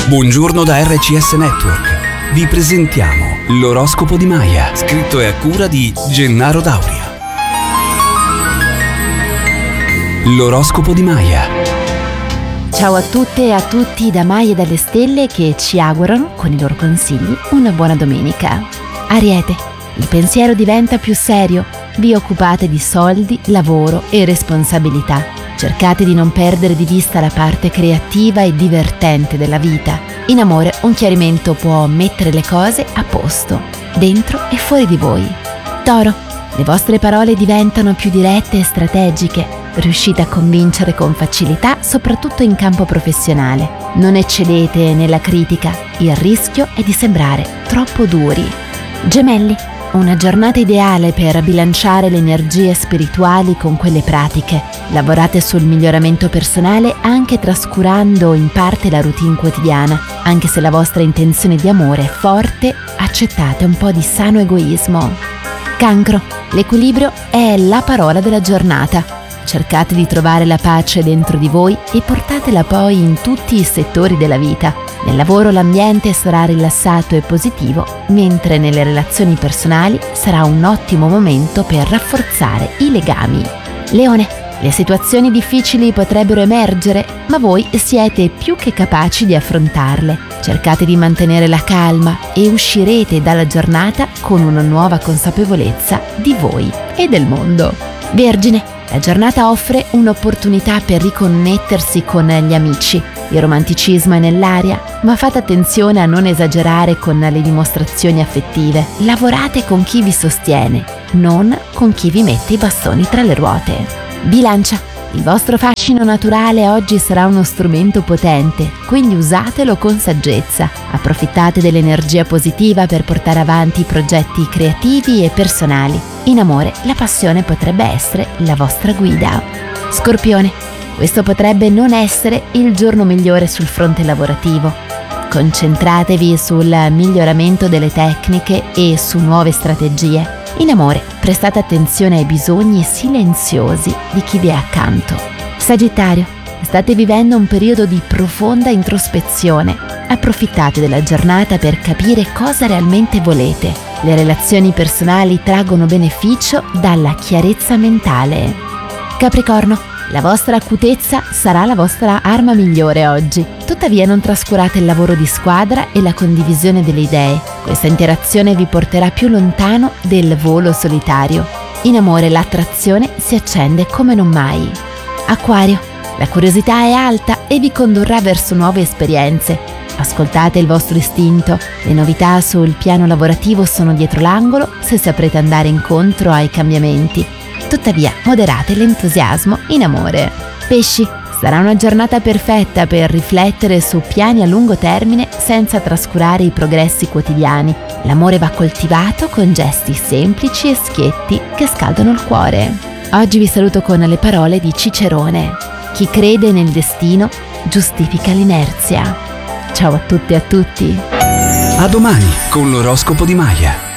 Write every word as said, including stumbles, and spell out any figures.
Buongiorno da R C S Network. Vi presentiamo l'oroscopo di Maya, scritto e a cura di Gennaro Dauria. L'oroscopo di Maya. Ciao a tutte e a tutti da Maya e dalle stelle che ci augurano, con i loro consigli, una buona domenica. Ariete, il pensiero diventa più serio. Vi occupate di soldi, lavoro e responsabilità. Cercate di non perdere di vista la parte creativa e divertente della vita. In amore, un chiarimento può mettere le cose a posto, dentro e fuori di voi. Toro, le vostre parole diventano più dirette e strategiche. Riuscite a convincere con facilità, soprattutto in campo professionale. Non eccedete nella critica, il rischio è di sembrare troppo duri. Gemelli, una giornata ideale per bilanciare le energie spirituali con quelle pratiche. Lavorate sul miglioramento personale anche trascurando in parte la routine quotidiana. Anche se la vostra intenzione di amore è forte, accettate un po' di sano egoismo. Cancro, l'equilibrio è la parola della giornata. Cercate di trovare la pace dentro di voi e portatela poi in tutti i settori della vita. Nel lavoro l'ambiente sarà rilassato e positivo, mentre nelle relazioni personali sarà un ottimo momento per rafforzare i legami. Leone, le situazioni difficili potrebbero emergere, ma voi siete più che capaci di affrontarle. Cercate di mantenere la calma e uscirete dalla giornata con una nuova consapevolezza di voi e del mondo. Vergine, la giornata offre un'opportunità per riconnettersi con gli amici. Il romanticismo è nell'aria, ma fate attenzione a non esagerare con le dimostrazioni affettive. Lavorate con chi vi sostiene, non con chi vi mette i bastoni tra le ruote. Bilancia, il vostro fascino naturale oggi sarà uno strumento potente, quindi usatelo con saggezza. Approfittate dell'energia positiva per portare avanti i progetti creativi e personali. In amore, la passione potrebbe essere la vostra guida. Scorpione, questo potrebbe non essere il giorno migliore sul fronte lavorativo. Concentratevi sul miglioramento delle tecniche e su nuove strategie. In amore, prestate attenzione ai bisogni silenziosi di chi vi è accanto. Sagittario, state vivendo un periodo di profonda introspezione. Approfittate della giornata per capire cosa realmente volete. Le relazioni personali traggono beneficio dalla chiarezza mentale. Capricorno, la vostra acutezza sarà la vostra arma migliore oggi. Tuttavia non trascurate il lavoro di squadra e la condivisione delle idee. Questa interazione vi porterà più lontano del volo solitario. In amore l'attrazione si accende come non mai. Acquario, la curiosità è alta e vi condurrà verso nuove esperienze. Ascoltate il vostro istinto. Le novità sul piano lavorativo sono dietro l'angolo se saprete andare incontro ai cambiamenti. Tuttavia, moderate l'entusiasmo in amore. Pesci, sarà una giornata perfetta per riflettere su piani a lungo termine senza trascurare i progressi quotidiani. L'amore va coltivato con gesti semplici e schietti che scaldano il cuore. Oggi vi saluto con le parole di Cicerone. Chi crede nel destino giustifica l'inerzia. Ciao a tutte e a tutti. A domani con l'oroscopo di Maya.